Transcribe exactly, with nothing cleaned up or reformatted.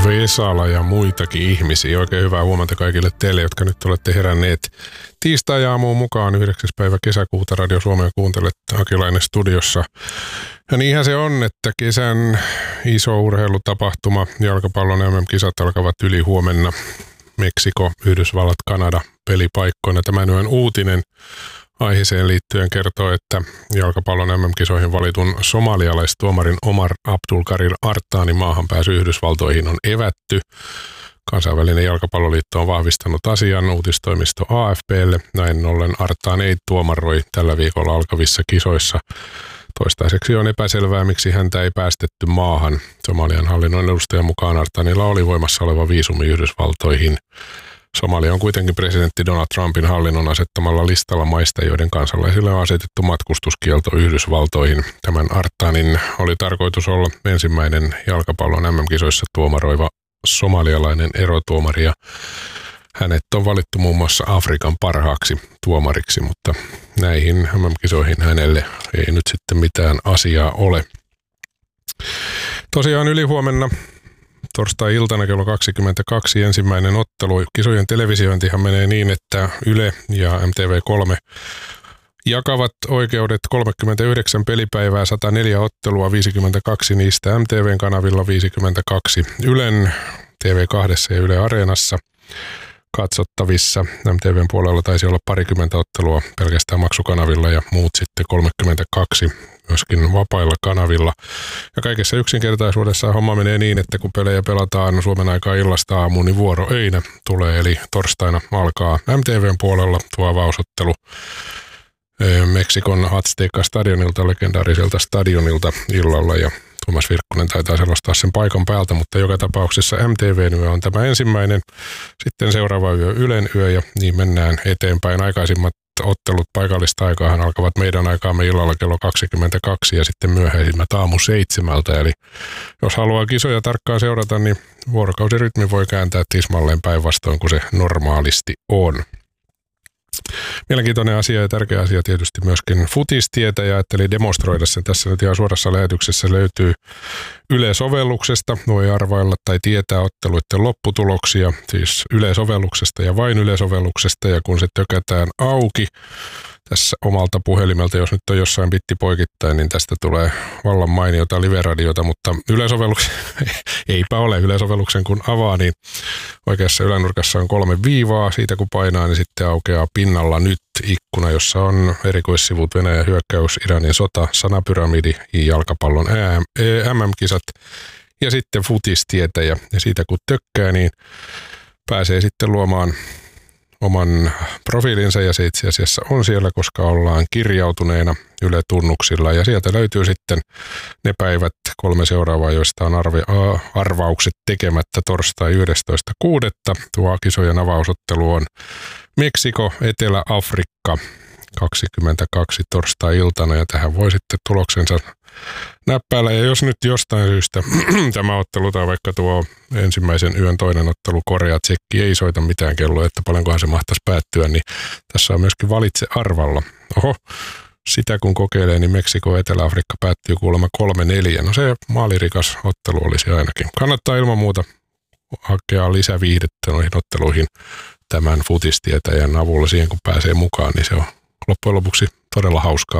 Vesala ja muitakin ihmisiä. Oikein hyvää huomenta kaikille teille, jotka nyt olette heränneet tiistai-aamuun mukaan yhdeksäs päivä kesäkuuta Radio Suomea kuuntelet Akilainen studiossa. Ja niinhän se on, että kesän iso urheilutapahtuma, jalkapallon M M-kisat alkavat yli huomenna. Meksiko, Yhdysvallat, Kanada pelipaikkoina. Tämän yön uutinen aiheeseen liittyen kertoo, että jalkapallon M M-kisoihin valitun somalialaistuomarin Omar Abdulkadir Artani maahanpääsy Yhdysvaltoihin on evätty. Kansainvälinen jalkapalloliitto on vahvistanut asian uutistoimisto A F P:lle. Näin ollen Artani ei tuomaroi tällä viikolla alkavissa kisoissa. Toistaiseksi on epäselvää, miksi häntä ei päästetty maahan. Somalian hallinnon edustajan mukaan Artanilla oli voimassa oleva viisumi Yhdysvaltoihin. Somalia on kuitenkin presidentti Donald Trumpin hallinnon asettamalla listalla maista, joiden kansalaisille on asetettu matkustuskielto Yhdysvaltoihin. Tämän Artanin oli tarkoitus olla ensimmäinen jalkapallon M M-kisoissa tuomaroiva somalialainen erotuomari, ja hänet on valittu muun muassa Afrikan parhaaksi tuomariksi, mutta näihin M M-kisoihin hänelle ei nyt sitten mitään asiaa ole. Tosiaan ylihuomenna torstai-iltana kello kaksikymmentäkaksi ensimmäinen ottelu. Kisojen televisiointihan menee niin, että Yle ja M T V kolme jakavat oikeudet kolmekymmentäyhdeksän pelipäivää, sata neljä ottelua, viisikymmentäkaksi niistä M T V:n kanavilla, viisikymmentäkaksi Ylen T V kaksi ja Yle Areenassa katsottavissa. M T V:n puolella taisi olla parikymmentä ottelua pelkästään maksukanavilla ja muut sitten kolmekymmentäkaksi myöskin vapailla kanavilla. Ja kaikessa yksinkertaisuudessa homma menee niin, että kun pelejä pelataan Suomen aikaa illasta aamuun, niin vuoro Einä tulee, eli torstaina alkaa M T V:n puolella tuo avausottelu Meksikon Azteca stadionilta, legendaariselta stadionilta illalla, ja Tuomas Virkkunen taitaa selostaa sen paikan päältä, mutta joka tapauksessa M T V:n yö on tämä ensimmäinen, sitten seuraava yö Ylen yö, ja niin mennään eteenpäin. Aikaisimmat ottelut paikallista aikaahan alkavat meidän aikaamme illalla kello kaksikymmentäkaksi ja sitten myöhäisimmät aamu seitsemältä. Eli jos haluaa kisoja tarkkaan seurata, niin vuorokausirytmi voi kääntää tismalleen päinvastoin kuin se normaalisti on. Mielenkiintoinen asia ja tärkeä asia tietysti myöskin futistietä, ja ajattelin demonstroida sen tässä nyt ihan suorassa lähetyksessä. Löytyy Yle-sovelluksesta, voi arvailla tai tietää otteluiden lopputuloksia, siis Yle-sovelluksesta ja vain Yle-sovelluksesta, ja kun se tökätään auki tässä omalta puhelimelta, jos nyt on jossain bitti poikittain, niin tästä tulee vallan mainiota live-radiota, mutta Yle-sovelluksen, eipä ole Yle-sovelluksen kun avaa, niin oikeassa ylänurkassa on kolme viivaa, siitä kun painaa, niin sitten aukeaa pinnalla nyt ikkuna, jossa on erikoissivut Venäjän hyökkäys, Iranin sota, sanapyramidi, jalkapallon M M-kisat ja sitten futistietä, ja, ja siitä kun tökkää, niin pääsee sitten luomaan oman profiilinsa, ja se itse asiassa on siellä, koska ollaan kirjautuneena Yle-tunnuksilla, ja sieltä löytyy sitten ne päivät kolme seuraavaa, joista on arve, arvaukset tekemättä torstai yhdestoista kuudetta Tuo kisojen avausottelu on Meksiko, Etelä-Afrikka kaksikymmentäkaksi torstai-iltana, ja tähän voi sitten tuloksensa näppäillä. Ja jos nyt jostain syystä tämä ottelu tai vaikka tuo ensimmäisen yön toinen ottelu Korea-Tsekki ei soita mitään kelloa, että paljonkohan se mahtaisi päättyä, niin tässä on myöskin valitse arvalla. Oho, sitä kun kokeilee, niin Meksiko Etelä-Afrikka päättyy kuulemma kolme neljä. No se maalirikas ottelu olisi ainakin. Kannattaa ilman muuta hakea lisäviihdettä noihin otteluihin tämän futistietäjän avulla siihen, kun pääsee mukaan, niin se on loppujen lopuksi todella hauskaa.